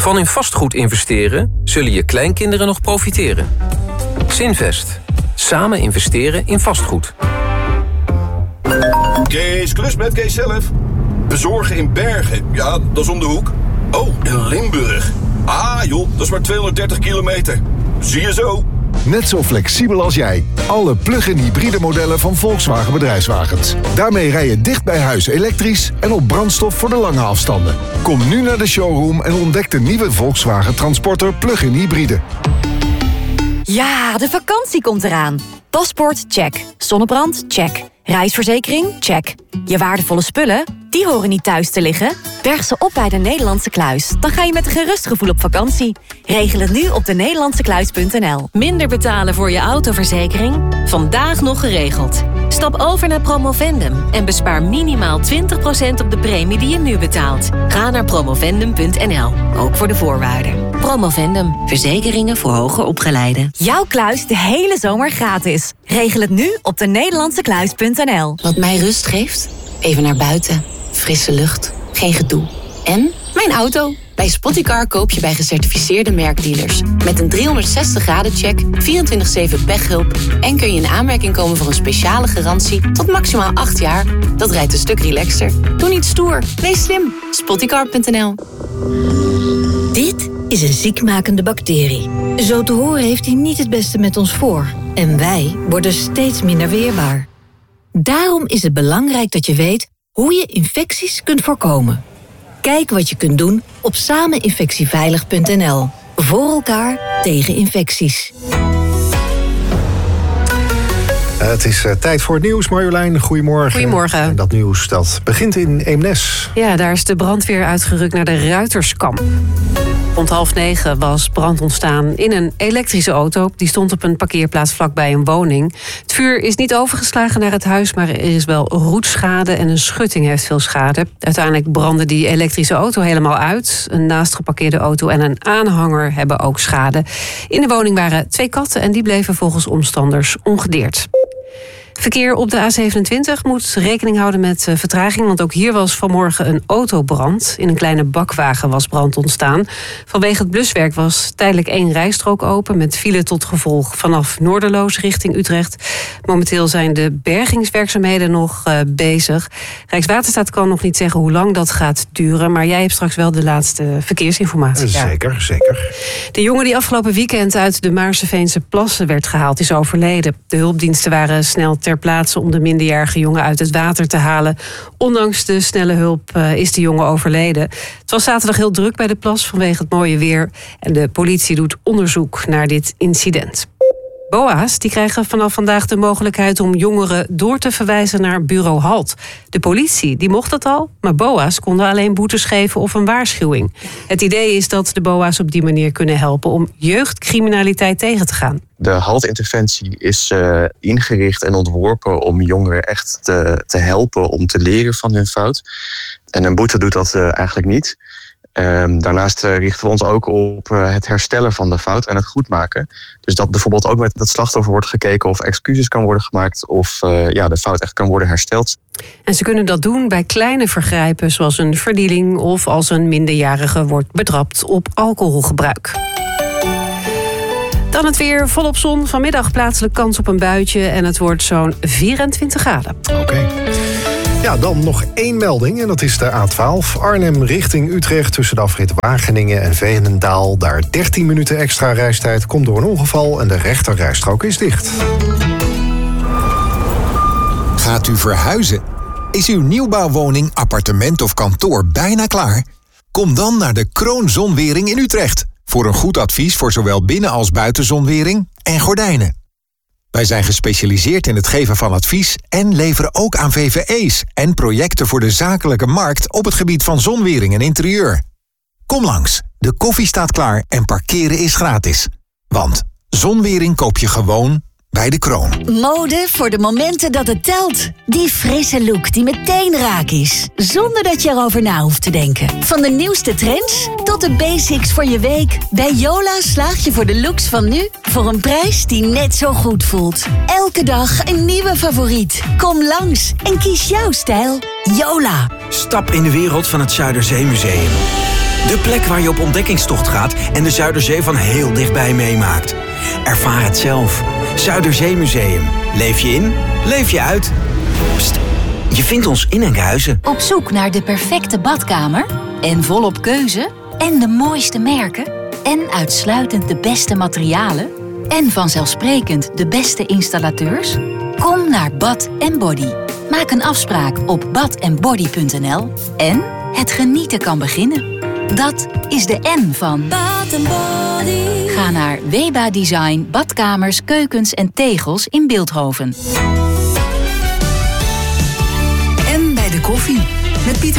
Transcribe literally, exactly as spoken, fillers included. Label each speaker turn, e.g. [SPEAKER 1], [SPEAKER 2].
[SPEAKER 1] Van in vastgoed investeren zullen je kleinkinderen nog profiteren. Zinvest. Samen investeren in vastgoed.
[SPEAKER 2] Kees, klus met Kees zelf. Bezorgen in Bergen. Ja, dat is om de hoek. Oh, in Limburg. Ah joh, dat is maar tweehonderddertig kilometer. Zie je zo.
[SPEAKER 3] Net zo flexibel als jij. Alle plug-in hybride modellen van Volkswagen Bedrijfswagens. Daarmee rij je dicht bij huis elektrisch en op brandstof voor de lange afstanden. Kom nu naar de showroom en ontdek de nieuwe Volkswagen Transporter plug-in hybride.
[SPEAKER 4] Ja, de vakantie komt eraan. Paspoort, check. Zonnebrand, check. Reisverzekering, check. Je waardevolle spullen, die horen niet thuis te liggen. Berg ze op bij de Nederlandse Kluis. Dan ga je met een gerust gevoel op vakantie. Regel het nu op de nederlandse kluis punt n l.
[SPEAKER 5] Minder betalen voor je autoverzekering? Vandaag nog geregeld. Stap over naar Promovendum en bespaar minimaal twintig procent op de premie die je nu betaalt. Ga naar promovendum punt n l, ook voor de voorwaarden. Promovendum, verzekeringen voor hoger opgeleiden.
[SPEAKER 4] Jouw kluis de hele zomer gratis. Regel het nu op de nederlandse kluis punt n l.
[SPEAKER 5] Wat mij rust geeft? Even naar buiten. Frisse lucht. Geen gedoe. En mijn auto. Bij Spottycar koop je bij gecertificeerde merkdealers. Met een driehonderdzestig graden check, vierentwintig zeven pechhulp... en kun je in aanmerking komen voor een speciale garantie tot maximaal acht jaar. Dat rijdt een stuk relaxter. Doe niet stoer. Wees slim. Spottycar punt n l.
[SPEAKER 6] Dit is een ziekmakende bacterie. Zo te horen heeft hij niet het beste met ons voor. En wij worden steeds minder weerbaar. Daarom is het belangrijk dat je weet hoe je infecties kunt voorkomen. Kijk wat je kunt doen op sameninfectieveilig punt n l. Voor elkaar tegen infecties.
[SPEAKER 7] Het is uh, tijd voor het nieuws. Marjolein, goedemorgen.
[SPEAKER 8] Goedemorgen.
[SPEAKER 7] En dat nieuws dat begint in Eemnes.
[SPEAKER 8] Ja, daar is de brandweer uitgerukt naar de Ruiterskamp. Rond half negen was brand ontstaan in een elektrische auto. Die stond op een parkeerplaats vlakbij een woning. Het vuur is niet overgeslagen naar het huis, maar er is wel roetschade en een schutting heeft veel schade. Uiteindelijk brandde die elektrische auto helemaal uit. Een naast geparkeerde auto en een aanhanger hebben ook schade. In de woning waren twee katten en die bleven volgens omstanders ongedeerd. Verkeer op de A zevenentwintig moet rekening houden met vertraging, want ook hier was vanmorgen een autobrand. In een kleine bakwagen was brand ontstaan. Vanwege het bluswerk was tijdelijk één rijstrook open met file tot gevolg vanaf Noorderloos richting Utrecht. Momenteel zijn de bergingswerkzaamheden nog uh, bezig. Rijkswaterstaat kan nog niet zeggen hoe lang dat gaat duren, maar jij hebt straks wel de laatste verkeersinformatie.
[SPEAKER 7] Zeker, ja. zeker.
[SPEAKER 8] De jongen die afgelopen weekend uit de Maarseveense plassen werd gehaald is overleden. De hulpdiensten waren snel ter plaatse om de minderjarige jongen uit het water te halen. Ondanks de snelle hulp uh, is de jongen overleden. Het was zaterdag heel druk bij de plas vanwege het mooie weer. En de politie doet onderzoek naar dit incident. B O A's die krijgen vanaf vandaag de mogelijkheid om jongeren door te verwijzen naar bureau Halt. De politie die mocht dat al, maar B O A's konden alleen boetes geven of een waarschuwing. Het idee is dat de B O A's op die manier kunnen helpen om jeugdcriminaliteit tegen te gaan.
[SPEAKER 9] De haltinterventie is uh, ingericht en ontworpen om jongeren echt te, te helpen om te leren van hun fout. En een boete doet dat uh, eigenlijk niet. Um, daarnaast uh, richten we ons ook op uh, het herstellen van de fout en het goedmaken. Dus dat bijvoorbeeld ook met het slachtoffer wordt gekeken of excuses kan worden gemaakt of uh, ja, de fout echt kan worden hersteld.
[SPEAKER 8] En ze kunnen dat doen bij kleine vergrijpen zoals een verdieling of als een minderjarige wordt betrapt op alcoholgebruik. Dan het weer, volop zon. Vanmiddag plaatselijk kans op een buitje en het wordt zo'n vierentwintig graden.
[SPEAKER 7] Oké. Okay. Ja, dan nog één melding en dat is de A twaalf. Arnhem richting Utrecht tussen de afrit Wageningen en Veenendaal. Daar dertien minuten extra reistijd komt door een ongeval en de rechterrijstrook is dicht.
[SPEAKER 10] Gaat u verhuizen? Is uw nieuwbouwwoning, appartement of kantoor bijna klaar? Kom dan naar de Kroon Zonwering in Utrecht. Voor een goed advies voor zowel binnen- als buitenzonwering en gordijnen. Wij zijn gespecialiseerd in het geven van advies en leveren ook aan V V E's en projecten voor de zakelijke markt op het gebied van zonwering en interieur. Kom langs, de koffie staat klaar en parkeren is gratis. Want zonwering koop je gewoon bij de Kroon.
[SPEAKER 11] Mode voor de momenten dat het telt. Die frisse look die meteen raak is. Zonder dat je erover na hoeft te denken. Van de nieuwste trends tot de basics voor je week. Bij Yola slaag je voor de looks van nu voor een prijs die net zo goed voelt. Elke dag een nieuwe favoriet. Kom langs en kies jouw stijl. Yola.
[SPEAKER 12] Stap in de wereld van het Zuiderzeemuseum. De plek waar je op ontdekkingstocht gaat en de Zuiderzee van heel dichtbij meemaakt. Ervaar het zelf. Zuiderzeemuseum. Leef je in, leef je uit. Pst, je vindt ons in Enkhuizen.
[SPEAKER 11] Op zoek naar de perfecte badkamer? En volop keuze? En de mooiste merken? En uitsluitend de beste materialen? En vanzelfsprekend de beste installateurs? Kom naar Bad en Body. Maak een afspraak op bad en body punt n l en het genieten kan beginnen. Dat is de N van Bad and Body. Ga naar Weba Design, badkamers, keukens en tegels in Bilthoven.
[SPEAKER 13] En bij de koffie met Pieter